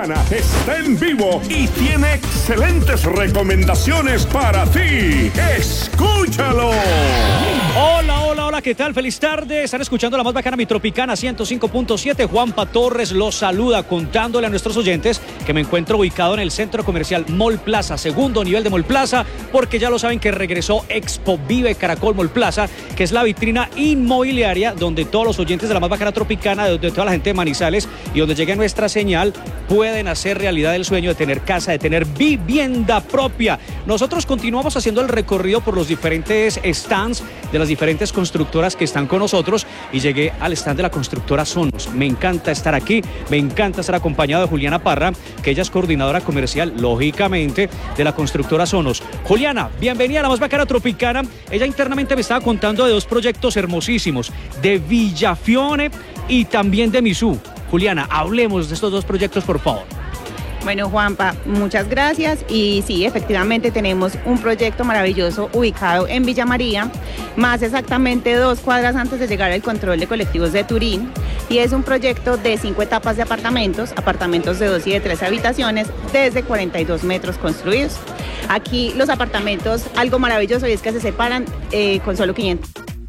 Tropicana está en vivo y tiene excelentes recomendaciones para ti. ¡Escúchalo! Hola, ¿qué tal? Feliz tarde. Están escuchando la más bacana, mi Tropicana 105.7. Juanpa Torres los saluda, contándole a nuestros oyentes que me encuentro ubicado en el centro comercial Mall Plaza, segundo nivel de Mall Plaza, porque ya lo saben que regresó Expo Vive Caracol Mall Plaza, que es la vitrina inmobiliaria donde todos los oyentes de la más bacana Tropicana, de toda la gente de Manizales y donde llegue nuestra señal, pueden hacer realidad el sueño de tener casa, de tener vivienda propia. Nosotros continuamos haciendo el recorrido por los diferentes stands de las diferentes constructoras que están con nosotros y llegué al stand de la constructora Sonos. Me encanta estar aquí, me encanta estar acompañado de Juliana Parra, que ella es coordinadora comercial, lógicamente, de la constructora Sonos. Juliana, bienvenida a la más bacana Tropicana. Ella internamente me estaba contando de dos proyectos hermosísimos, de Villafiore y también de Misú. Juliana, hablemos de estos dos proyectos, por favor. Bueno, Juanpa, muchas gracias. Y sí, efectivamente tenemos un proyecto maravilloso ubicado en Villa María, más exactamente 2 cuadras antes de llegar al control de colectivos de Turín. Y es un proyecto de 5 etapas de apartamentos de 2 y de 3 habitaciones, desde 42 metros construidos. Aquí los apartamentos, algo maravilloso, y es que se separan con solo 500.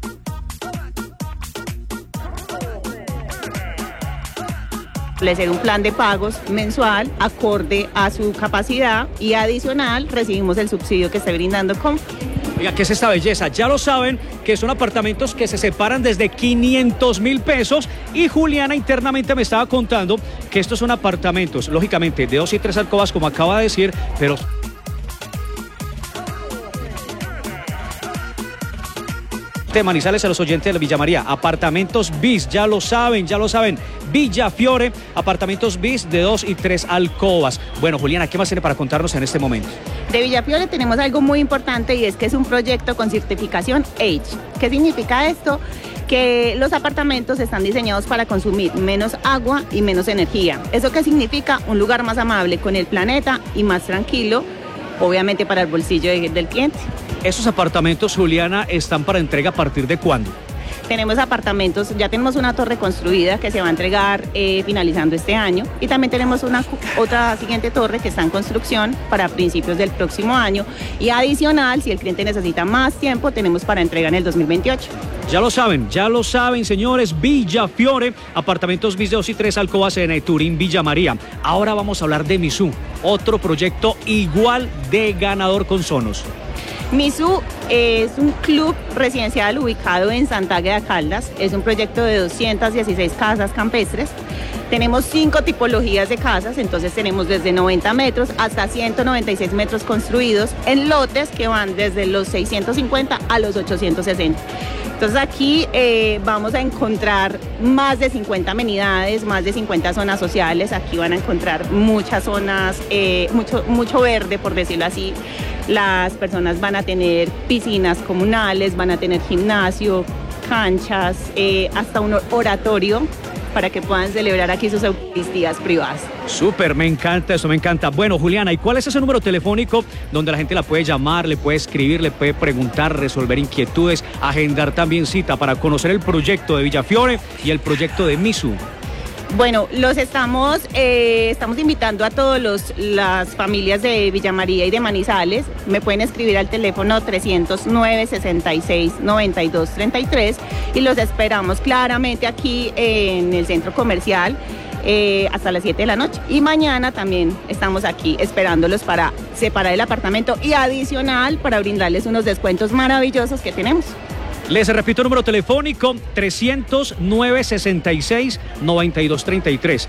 Establecer un plan de pagos mensual acorde a su capacidad y adicional recibimos el subsidio que está brindando Comfa. Oiga, ¿qué es esta belleza? Ya lo saben que son apartamentos que se separan desde 500.000 pesos y Juliana internamente me estaba contando que estos son apartamentos, lógicamente, de 2 y 3 alcobas, como acaba de decir, pero de Manizales a los oyentes de la Villa María, apartamentos bis, ya lo saben, Villafiore, apartamentos bis de 2 y 3 alcobas. Bueno, Juliana, ¿qué más tiene para contarnos en este momento? De Villafiore tenemos algo muy importante y es que es un proyecto con certificación H. ¿Qué significa esto? Que los apartamentos están diseñados para consumir menos agua y menos energía. ¿Eso qué significa? Un lugar más amable con el planeta y más tranquilo, obviamente para el bolsillo del cliente. ¿Esos apartamentos, Juliana, están para entrega a partir de cuándo? Tenemos apartamentos, ya tenemos una torre construida que se va a entregar finalizando este año y también tenemos otra siguiente torre que está en construcción para principios del próximo año y adicional, si el cliente necesita más tiempo, tenemos para entrega en el 2028. Ya lo saben, señores, Villafiore, apartamentos bis de 2 y 3 alcobas en Turín, Villa María. Ahora vamos a hablar de Misú, otro proyecto igual de ganador con Sonos. Misú es un club residencial ubicado en Santa Águeda Caldas. Es un proyecto de 216 casas campestres. Tenemos 5 tipologías de casas, entonces tenemos desde 90 metros hasta 196 metros construidos en lotes que van desde los 650 a los 860. Entonces aquí vamos a encontrar más de 50 amenidades, más de 50 zonas sociales. Aquí van a encontrar muchas zonas, mucho verde, por decirlo así. Las personas van a tener piscinas comunales, van a tener gimnasio, canchas, hasta un oratorio para que puedan celebrar aquí sus eucaristías privadas. Súper, me encanta eso, me encanta. Bueno, Juliana, ¿y cuál es ese número telefónico donde la gente la puede llamar, le puede escribir, le puede preguntar, resolver inquietudes, agendar también cita para conocer el proyecto de Villafiore y el proyecto de Misú? Bueno, los estamos invitando a todas las familias de Villa María y de Manizales. Me pueden escribir al teléfono 309-66-92-33 y los esperamos claramente aquí en el centro comercial hasta las 7 de la noche. Y mañana también estamos aquí esperándolos para separar el apartamento y adicional para brindarles unos descuentos maravillosos que tenemos. Les repito el número telefónico, 300-966-9233.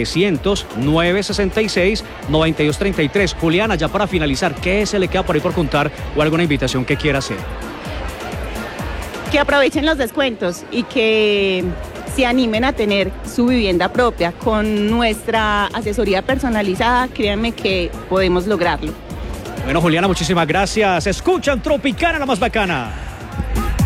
300-966-9233. Juliana, ya para finalizar, ¿qué se le queda por ahí por contar o alguna invitación que quiera hacer? Que aprovechen los descuentos y que se animen a tener su vivienda propia. Con nuestra asesoría personalizada, créanme que podemos lograrlo. Bueno, Juliana, muchísimas gracias. Escuchan Tropicana, la más bacana.